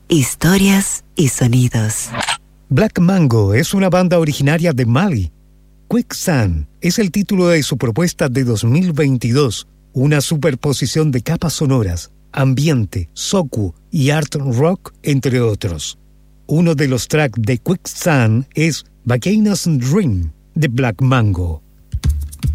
Historias y sonidos. Black Mango es una banda originaria de Mali. Quicksand es el título de su propuesta de 2022, una superposición de capas sonoras, ambiente, socu y art rock, entre otros. Uno de los tracks de Quicksand es Bacchanal Dream de Black Mango.